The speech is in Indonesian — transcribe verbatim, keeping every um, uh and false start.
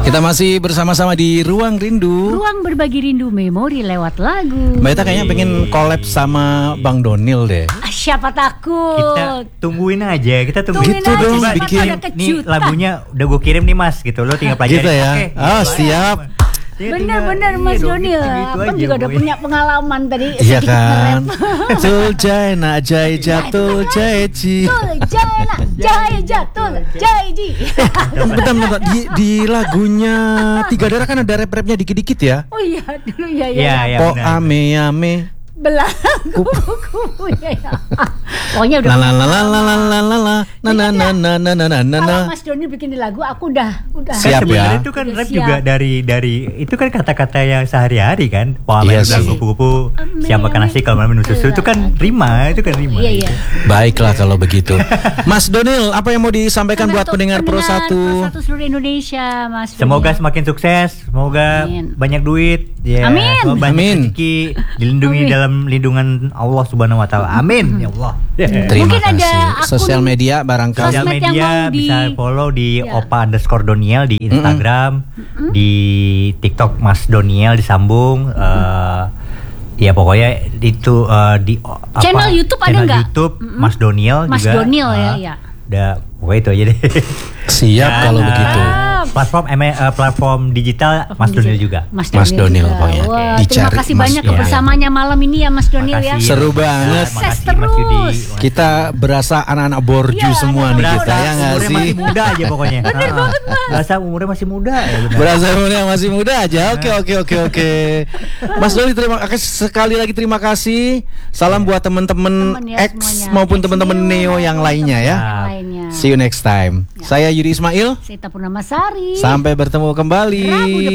Kita masih bersama-sama di Ruang Rindu. Ruang berbagi rindu memori lewat lagu. Mbak Ita kayaknya pengen collab sama Bang Donil deh. Ah, siapa takut? Kita tungguin aja, kita tungguin Gitu aja. dong, Coba bikin. nih, nih lagunya udah gue kirim nih Mas, gitu lo tinggal pelajari. Gitu ya. Oke, Oh, gitu siap. aja. Ya, Bener-bener tinggal- Mas iya dong, Donil, gitu-gitu Abang aja, juga udah boy. punya pengalaman tadi. Iya sedikit kan. nge-rap. Tul jai na jai jatul jai ji. Tul jai nak jai jatul jai ji. Bentar, bentar. Di, di lagunya Tiga Darah kan ada rap-rapnya dikit-dikit ya. Oh iya dulu ya ya. Iya, iya Po benar. ame ame. Belang kupu-kupu ya. ya. Pokoknya udah. La la la la la la la la la na na na na na na na na. Kalau Mas Doni bikin di lagu, aku udah udah. Kan Siap sebenarnya ya. itu kan Udah rap siap. juga dari dari itu kan kata-kata yang sehari-hari kan. Wah, Iya main bilang sih. kupu-kupu, Ame, siap makan nasi kalau malam minum susu itu kan rima, itu kan rima. Iya iya. Baiklah kalau begitu. Mas Donil, apa yang mau disampaikan buat Untuk pendengar Pro Pro satu? satu seluruh Indonesia, Mas. Semoga Doni. semakin sukses, semoga Amin. banyak duit, ya, Amin. semoga banyak Amin. rezeki, dilindungi Amin. dalam lindungan Allah Subhanahu Wa Taala. Amin, ya Allah. Terima Mungkin ada kasih. akun Sosial media barangkali. Sosial sosmed yang media mau di- bisa follow di Ya. opa underscore doniel di Instagram, di TikTok Mas Doniel disambung. eh, ya pokoknya itu eh, di o- apa, Channel YouTube ada channel nggak? YouTube Mm-mm. Mas Doniel Mas juga. Doniel ya, eh, ya. Udah, pokoknya itu aja deh. Siap Dan, kalau eh, begitu. Platform eh, eh, platform digital Mas Doniel juga. Mas Mas Donil, Donil juga. pokoknya. Wah, terima Dicari kasih Mas banyak Donil. kebersamaannya malam ini ya Mas Donil ya. Makasih. Seru banget. Makasih, Mas Sukses Yudi. terus. Kita berasa anak-anak borju Iya, semua anak-anak nih kita borju. ya nggak umurnya sih? masih muda aja pokoknya. Bener banget Mas. Berasa umurnya masih muda ya benar. Berasa umurnya masih muda aja. Oke oke oke oke. Mas Doli terima kasih sekali lagi terima kasih. Salam buat teman-teman Temen ya X semuanya. maupun X teman-teman Neo Neo yang lainnya ya. Yang lainnya. See you next time. Saya Yudi Ismail. Sita Purnamasari. Sampai bertemu kembali. Rabu depan.